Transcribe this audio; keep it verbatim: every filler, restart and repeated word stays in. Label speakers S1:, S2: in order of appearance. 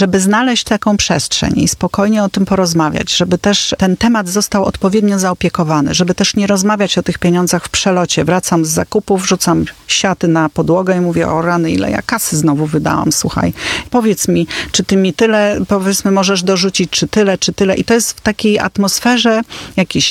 S1: żeby znaleźć taką przestrzeń i spokojnie o tym porozmawiać, żeby też ten temat został odpowiednio zaopiekowany, żeby też nie rozmawiać o tych pieniądzach w przelocie. Wracam z zakupów, rzucam siaty na podłogę i mówię, o rany, ile ja kasy znowu wydałam, słuchaj. Powiedz mi, czy ty mi tyle, powiedzmy, możesz dorzucić, czy tyle, czy tyle. I to jest w takiej atmosferze jakiejś